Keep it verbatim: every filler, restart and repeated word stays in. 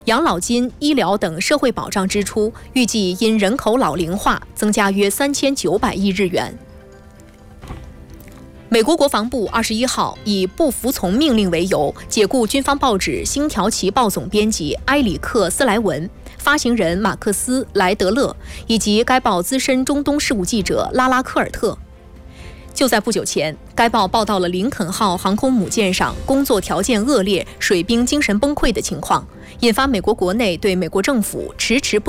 养老金、医疗等社会保障支出预计因人口老龄化增加约三千九百亿日元。美国国防部二十一号以不服从命令为由，解雇军方报纸《星条旗报》总编辑埃里克·斯莱文、发行人马克思·莱德勒以及该报资深中东事务记者拉拉科尔特。就在不久前，该报报道了林肯号航空母舰上工作条件恶劣、水兵精神崩溃的情况，引发美国国内对美国政府迟迟不